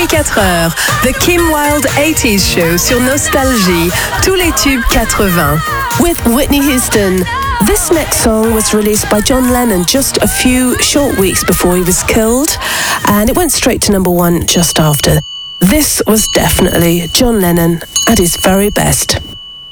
24 heures, The Kim Wilde 80s Show sur Nostalgie, tous les tubes 80. With Whitney Houston. This next song was released by John Lennon just a few short weeks before he was killed, and it went straight to number 1 just after. This was definitely John Lennon at his very best.